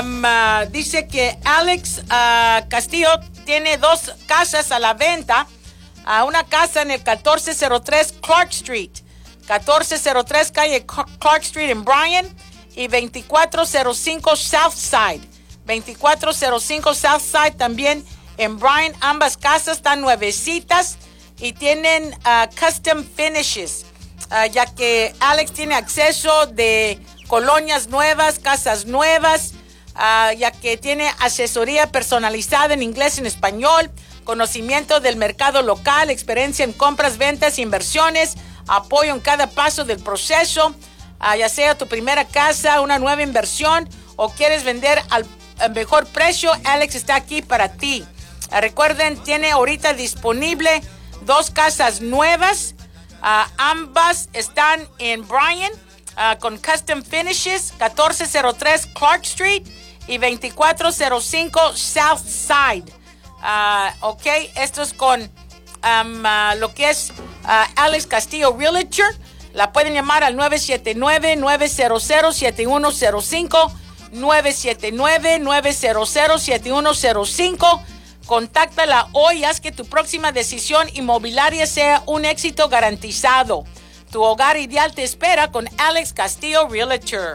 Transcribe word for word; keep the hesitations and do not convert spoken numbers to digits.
Um, uh, dice que Alex uh, Castillo tiene dos casas a la venta. Uh, una casa en el catorce cero tres Clark Street. catorce cero tres calle Clark Street en Bryan. Y veinticuatro cero cinco Southside. veinticuatro cero cinco Southside también en Bryan. Ambas casas están nuevecitas y tienen uh, custom finishes. Uh, ya que Alex tiene acceso de colonias nuevas, casas nuevas, uh, ya que tiene asesoría personalizada en inglés y en español, conocimiento del mercado local, experiencia en compras, ventas, inversiones, apoyo en cada paso del proceso, uh, ya sea tu primera casa, una nueva inversión o quieres vender al, al mejor precio, Alex está aquí para ti. Uh, recuerden, tiene ahorita disponible dos casas nuevas. Uh, ambas están en Bryan uh, con custom finishes, catorce cero tres Clark Street y veinticuatro cero cinco Southside. Uh, ok, esto es con um, uh, lo que es uh, Alex Castillo Realtor. La pueden llamar al nueve siete nueve, nueve cero cero, siete uno cero cinco, nueve siete nueve, nueve cero cero, siete uno cero cinco. Contáctala hoy, haz que tu próxima decisión inmobiliaria sea un éxito garantizado. Tu hogar ideal te espera con Alex Castillo Realtor.